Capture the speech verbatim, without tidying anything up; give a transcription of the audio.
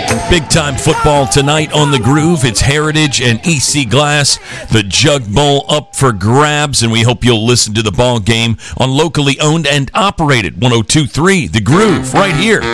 Big time football tonight on The Groove. It's Heritage and E C Glass. The Jug Bowl up for grabs, and we hope you'll listen to the ball game on locally owned and operated one oh two point three The Groove right here